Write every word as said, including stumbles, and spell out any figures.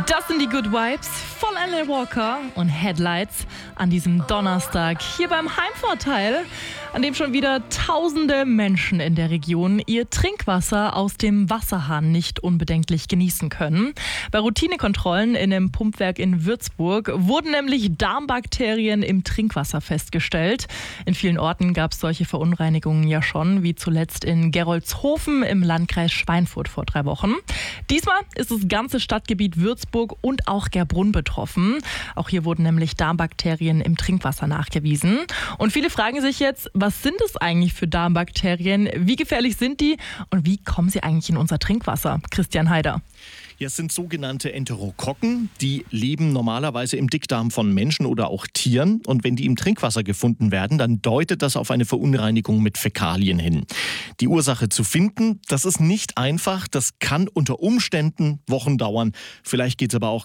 Das sind die Good Vibes von Alan Walker und Headlights an diesem Donnerstag hier beim Heimvorteil, an dem schon wieder tausende Menschen in der Region ihr Trinkwasser aus dem Wasserhahn nicht unbedenklich genießen können. Bei Routinekontrollen in einem Pumpwerk in Würzburg wurden nämlich Darmbakterien im Trinkwasser festgestellt. In vielen Orten gab es solche Verunreinigungen ja schon, wie zuletzt in Gerolzhofen im Landkreis Schweinfurt vor drei Wochen. Diesmal ist das ganze Stadtgebiet Würzburg und auch Gerbrunn betroffen. Auch hier wurden nämlich Darmbakterien im Trinkwasser nachgewiesen. Und viele fragen sich jetzt, was sind es eigentlich für Darmbakterien? Wie gefährlich sind die? Und wie kommen sie eigentlich in unser Trinkwasser? Christian Heider. Ja, es sind sogenannte Enterokokken. Die leben normalerweise im Dickdarm von Menschen oder auch Tieren. Und wenn die im Trinkwasser gefunden werden, dann deutet das auf eine Verunreinigung mit Fäkalien hin. Die Ursache zu finden, das ist nicht einfach. Das kann unter Umständen Wochen dauern. Vielleicht geht es aber auch